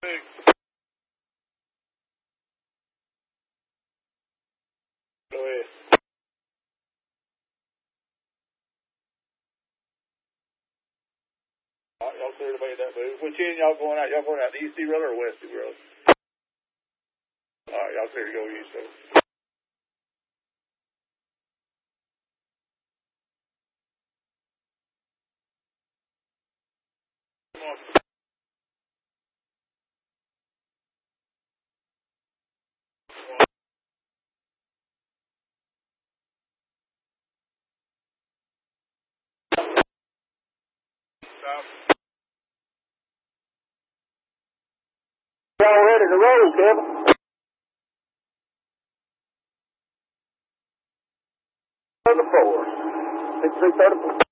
Go ahead. All right, y'all clear to make that move. Which end y'all going out? Y'all going out the east road or west road? All right, y'all clear to go east road. Come on. Stop. Y'all ready to roll, Kevin? The 4. 6334.